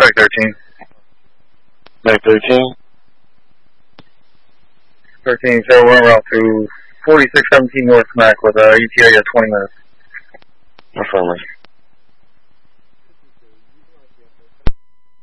Medic 13. Medic 13. 13, so we're en route to 4617 North Mac with ETA at 20 minutes. Affirmative.